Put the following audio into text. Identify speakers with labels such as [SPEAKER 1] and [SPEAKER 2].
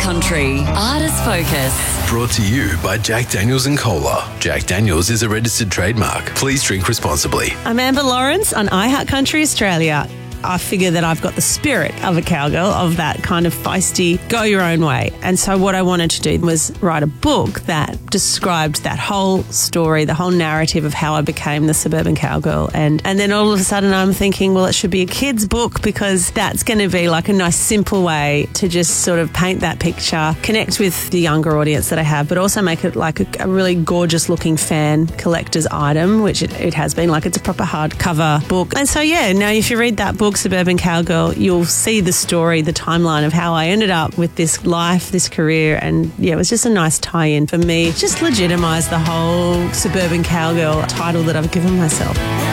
[SPEAKER 1] Country Artist Focus.
[SPEAKER 2] Brought to you by Jack Daniels and Cola. Jack Daniels is a registered trademark. Please drink responsibly.
[SPEAKER 3] I'm Amber Lawrence on iHeart Country Australia. I figure that I've got the spirit of a cowgirl, of that kind of feisty, go your own way. And so what I wanted to do was write a book that described that whole story, the whole narrative of how I became the suburban cowgirl. And then all of a sudden I'm thinking, well, it should be a kid's book because that's going to be like a nice simple way to just sort of paint that picture, connect with the younger audience that I have, but also make it like a really gorgeous looking fan collector's item, which it has been. Like it's a proper hardcover book. And so, yeah, now if you read that book, Suburban Cowgirl, you'll see the story, the timeline of how I ended up with this life, this career, and yeah, it was just a nice tie-in for me. Just legitimise the whole Suburban Cowgirl title that I've given myself.